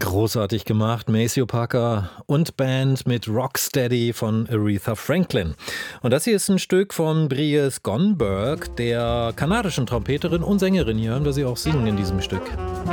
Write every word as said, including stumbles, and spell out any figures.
Großartig gemacht, Maceo Parker und Band mit Rocksteady von Aretha Franklin. Und das hier ist ein Stück von Brie Skonberg, der kanadischen Trompeterin und Sängerin. Hier hören wir sie auch singen in diesem Stück.